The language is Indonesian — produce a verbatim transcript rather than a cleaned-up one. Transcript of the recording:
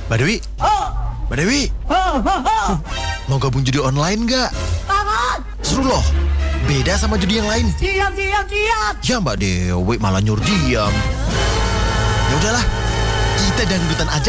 Mbak Dewi, Oh, Mbak Dewi, oh, oh, oh. mau gabung judi online nggak? Banget. Seru loh, beda sama judi yang lain. Diam, diam, diam. Ya Mbak Dewi malah nyuruh diam. Ya udahlah, kita dangdutan aja